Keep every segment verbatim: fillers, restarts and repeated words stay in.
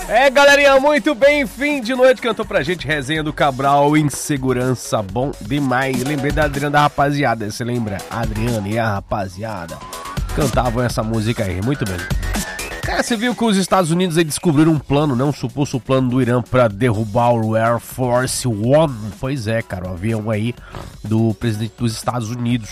É, galerinha, muito bem, fim de noite, cantou pra gente Resenha do Cabral, Insegurança, bom demais. Lembrei da Adriana, da rapaziada, você lembra? A Adriana e a rapaziada cantavam essa música aí, muito bem. Cara, você viu que os Estados Unidos aí descobriram um plano, né? Um suposto plano do Irã pra derrubar o Air Force One. Pois é, cara, o avião aí do presidente dos Estados Unidos.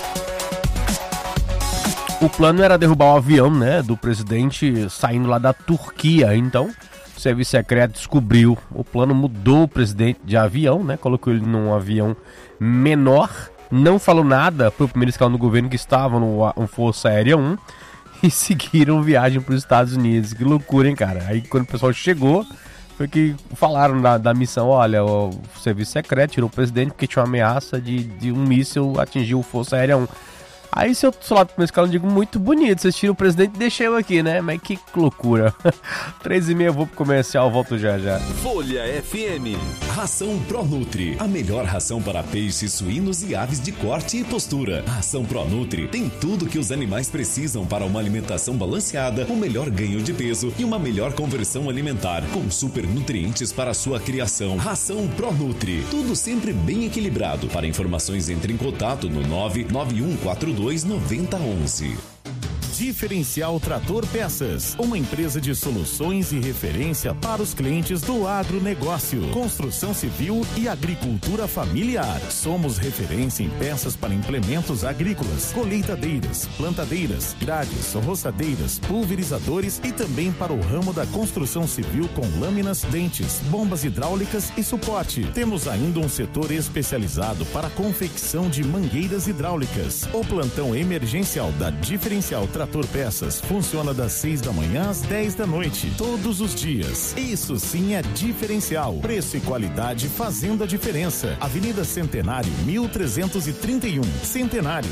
O plano era derrubar o avião, né, do presidente saindo lá da Turquia. Então, o serviço secreto descobriu. O plano mudou o presidente de avião, né, colocou ele num avião menor. Não falou nada pro primeiro escalão do governo que estava no, no Força Aérea um. E seguiram viagem para os Estados Unidos. Que loucura, hein, cara? Aí quando o pessoal chegou, foi que falaram da, da missão. Olha, o serviço secreto tirou o presidente porque tinha uma ameaça de, de um míssil atingir o Força Aérea um. Aí se eu sou lá do primeiro escalão, eu digo, muito bonito, vocês tiram o presidente e deixam eu aqui, né? Mas que loucura. Três e meia, eu vou pro comercial, volto já já. Folha F M. Ração Pronutri, a melhor ração para peixes, suínos e aves de corte e postura. A ração Pronutri tem tudo que os animais precisam para uma alimentação balanceada, um melhor ganho de peso e uma melhor conversão alimentar, com super nutrientes para a sua criação. Ração Pronutri, tudo sempre bem equilibrado. Para informações, entre em contato no nove nove um quatro dois nove zero um um. Diferencial Trator Peças, uma empresa de soluções e referência para os clientes do agronegócio, construção civil e agricultura familiar. Somos referência em peças para implementos agrícolas, colheitadeiras, plantadeiras, grades, roçadeiras, pulverizadores e também para o ramo da construção civil com lâminas, dentes, bombas hidráulicas e suporte. Temos ainda um setor especializado para a confecção de mangueiras hidráulicas. O plantão emergencial da Diferencial Trator Peças funciona das seis da manhã às dez da noite, todos os dias. Isso sim é diferencial. Preço e qualidade fazendo a diferença. Avenida Centenário, mil trezentos e trinta e um, Centenário.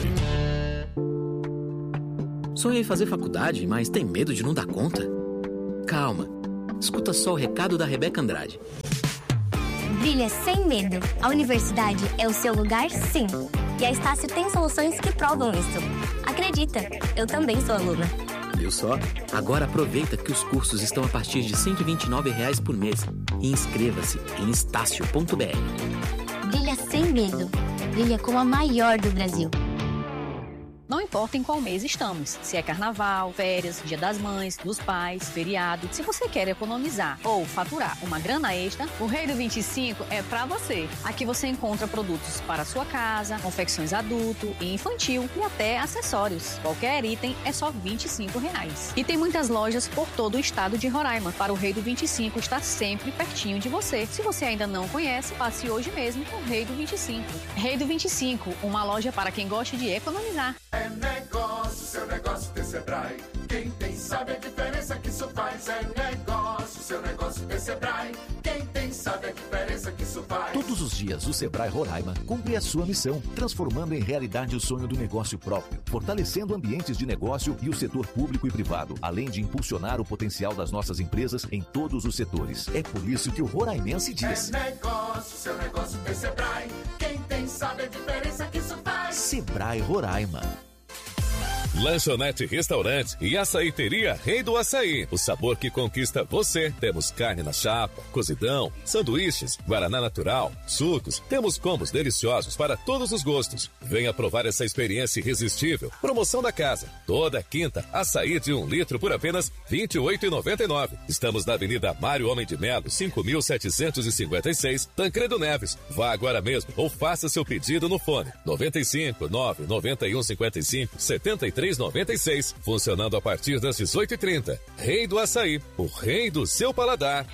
Sonha em fazer faculdade, mas tem medo de não dar conta? Calma. Escuta só o recado da Rebeca Andrade. Brilha sem medo. A universidade é o seu lugar, sim. E a Estácio tem soluções que provam isso. Acredita, eu também sou aluna. Viu só? Agora aproveita que os cursos estão a partir de cento e vinte e nove reais por mês. E inscreva-se em estácio ponto b r. Brilha sem medo. Brilha como a maior do Brasil. Não importa em qual mês estamos, se é carnaval, férias, dia das mães, dos pais, feriado. Se você quer economizar ou faturar uma grana extra, o Rei do vinte e cinco é pra você. Aqui você encontra produtos para a sua casa, confecções adulto e infantil e até acessórios. Qualquer item é só vinte e cinco reais. E tem muitas lojas por todo o estado de Roraima para o Rei do vinte e cinco estar sempre pertinho de você. Se você ainda não conhece, passe hoje mesmo no Rei do vinte e cinco. Rei do vinte e cinco, uma loja para quem gosta de economizar. É negócio, seu negócio tem Sebrae. Quem tem sabe a diferença que isso faz. É negócio, seu negócio tem Sebrae. Quem tem sabe a diferença que isso faz. Todos os dias o Sebrae Roraima cumpre a sua missão, transformando em realidade o sonho do negócio próprio, fortalecendo ambientes de negócio e o setor público e privado, além de impulsionar o potencial das nossas empresas em todos os setores. É por isso que o roraimense diz: é negócio, seu negócio tem Sebrae. Quem tem sabe a diferença que isso faz. Sebrae Roraima. Lanchonete, restaurante e açaiteria Rei do Açaí. O sabor que conquista você. Temos carne na chapa, cozidão, sanduíches, guaraná natural, sucos. Temos combos deliciosos para todos os gostos. Venha provar essa experiência irresistível. Promoção da casa. Toda quinta, açaí de um litro por apenas vinte e oito reais e noventa e nove centavos. Estamos na Avenida Mário Homem de Melo, cinco mil setecentos e cinquenta e seis, Tancredo Neves. Vá agora mesmo ou faça seu pedido no fone noventa e cinco, nove nove um, cinquenta e cinco, setenta e três noventa e seis, funcionando a partir das dezoito e trinta. Rei do Açaí, o rei do seu paladar.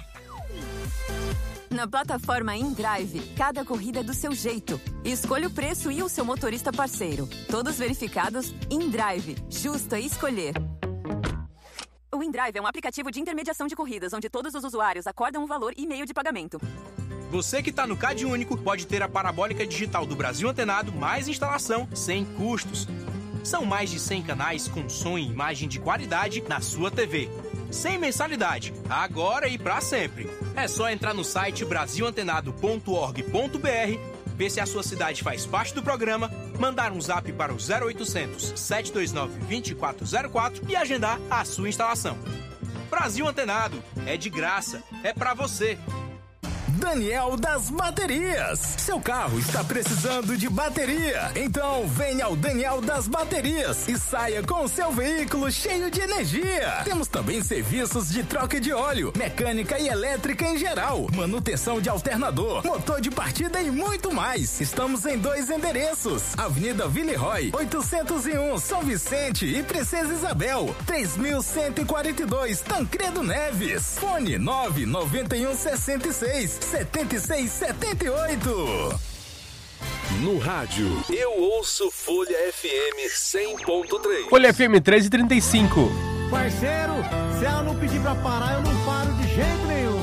Na plataforma InDrive, cada corrida é do seu jeito. Escolha o preço e o seu motorista parceiro. Todos verificados, InDrive, justo é escolher. O InDrive é um aplicativo de intermediação de corridas, onde todos os usuários acordam um valor e meio de pagamento. Você que está no Cade Único pode ter a parabólica digital do Brasil Antenado mais instalação sem custos. São mais de cem canais com som e imagem de qualidade na sua T V. Sem mensalidade, agora e pra sempre. É só entrar no site brasil antenado ponto org ponto b r, ver se a sua cidade faz parte do programa, mandar um zap para o zero oitocentos, sete dois nove, dois quatro zero quatro e agendar a sua instalação. Brasil Antenado. É de graça, é pra você. Daniel das Baterias. Seu carro está precisando de bateria? Então venha ao Daniel das Baterias e saia com o seu veículo cheio de energia. Temos também serviços de troca de óleo, mecânica e elétrica em geral, manutenção de alternador, motor de partida e muito mais. Estamos em dois endereços: Avenida Villeroy, oitocentos e um, São Vicente e Princesa Isabel, três mil cento e quarenta e dois, Tancredo Neves. Fone nove nove um sessenta e seis setenta e seis setenta e oito. No rádio, eu ouço Folha F M cem ponto três. Folha F M três e trinta e cinco. Parceiro, se ela não pedir pra parar, eu não paro de jeito nenhum.